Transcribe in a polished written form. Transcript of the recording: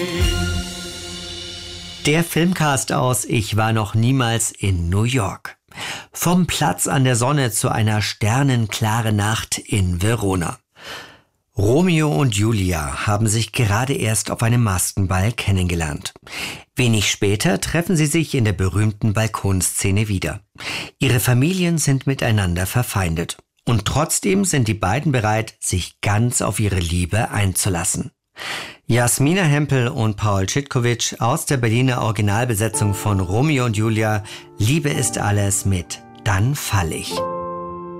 Der Filmcast aus Ich war noch niemals in New York. Vom Platz an der Sonne zu einer sternenklaren Nacht in Verona. Romeo und Julia haben sich gerade erst auf einem Maskenball kennengelernt. Wenig später treffen sie sich in der berühmten Balkonszene wieder. Ihre Familien sind miteinander verfeindet. Und trotzdem sind die beiden bereit, sich ganz auf ihre Liebe einzulassen. Jasmina Hempel und Paul Tschitkovic aus der Berliner Originalbesetzung von Romeo und Julia, Liebe ist alles mit Dann fall ich.